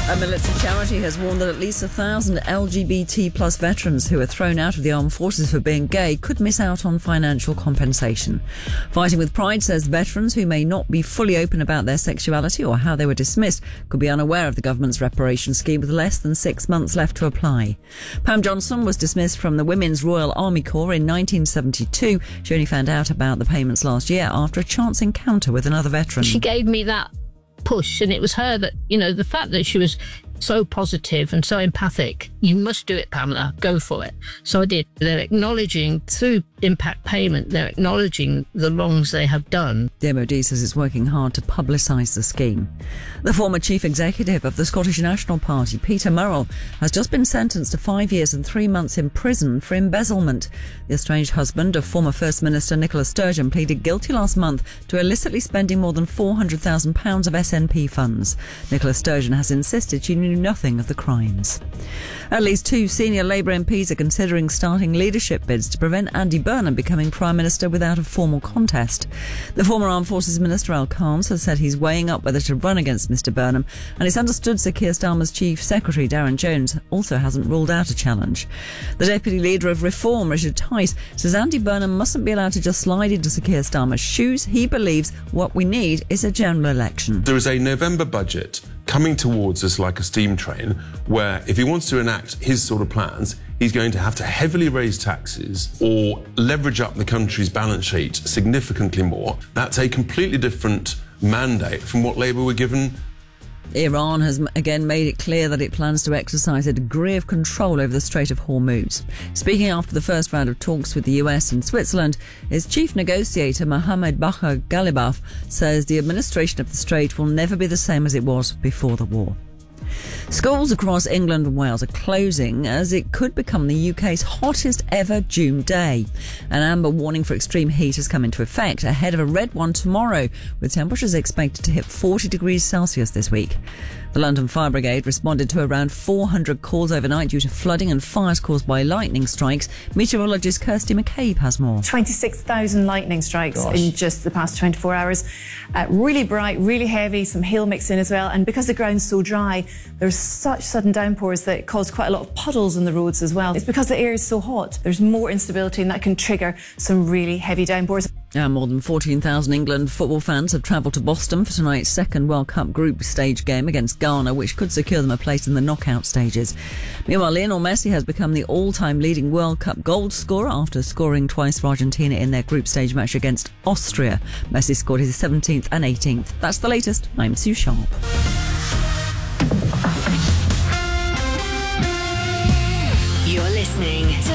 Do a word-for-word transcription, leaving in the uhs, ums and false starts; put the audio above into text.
A military charity has warned that at least a thousand L G B T plus veterans who were thrown out of the armed forces for being gay could miss out on financial compensation. Fighting with Pride says veterans who may not be fully open about their sexuality or how they were dismissed could be unaware of the government's reparation scheme with less than six months left to apply. Pam Johnson was dismissed from the Women's Royal Army Corps in nineteen seventy-two. She only found out about the payments last year after a chance encounter with another veteran. She gave me that push, and it was her that, you know, the fact that she was so positive and so empathic. You must do it, Pamela, go for it. So I did. They're acknowledging through impact payment, they're acknowledging the wrongs they have done. The M O D says it's working hard to publicise the scheme. The former chief executive of the Scottish National Party, Peter Murrell, has just been sentenced to five years and three months in prison for embezzlement. The estranged husband of former First Minister Nicola Sturgeon pleaded guilty last month to illicitly spending more than four hundred thousand pounds of S N P funds. Nicola Sturgeon has insisted she knew nothing of the crimes. At least two senior Labour M Ps are considering starting leadership bids to prevent Andy Burnham becoming Prime Minister without a formal contest. The former Armed Forces Minister Al Khans has said he's weighing up whether to run against Mr Burnham, and it's understood Sir Keir Starmer's Chief Secretary Darren Jones also hasn't ruled out a challenge. The Deputy Leader of Reform, Richard Tice, says Andy Burnham mustn't be allowed to just slide into Sir Keir Starmer's shoes. He believes what we need is a general election. There is a November budget coming towards us like a steam train, where if he wants to enact his sort of plans, he's going to have to heavily raise taxes or leverage up the country's balance sheet significantly more. That's a completely different mandate from what Labour were given. Iran has again made it clear that it plans to exercise a degree of control over the Strait of Hormuz. Speaking after the first round of talks with the U S and Switzerland, its chief negotiator Mohammed Bakr Ghalibaf says the administration of the strait will never be the same as it was before the war. Schools across England and Wales are closing as it could become the U K's hottest ever June day. An amber warning for extreme heat has come into effect ahead of a red one tomorrow, with temperatures expected to hit forty degrees Celsius this week. The London Fire Brigade responded to around four hundred calls overnight due to flooding and fires caused by lightning strikes. Meteorologist Kirsty McCabe has more. twenty-six thousand lightning strikes Gosh. in just the past twenty-four hours. Uh, really bright, really heavy, some hail mixed in as well. And because the ground's so dry, there's such sudden downpours that cause quite a lot of puddles on the roads as well. It's because the air is so hot. There's more instability, and that can trigger some really heavy downpours. Now, more than fourteen thousand England football fans have travelled to Boston for tonight's second World Cup group stage game against Ghana, which could secure them a place in the knockout stages. Meanwhile, Lionel Messi has become the all-time leading World Cup goal scorer after scoring twice for Argentina in their group stage match against Austria. Messi scored his seventeenth and eighteenth. That's the latest. I'm Sue Sharp. You're listening to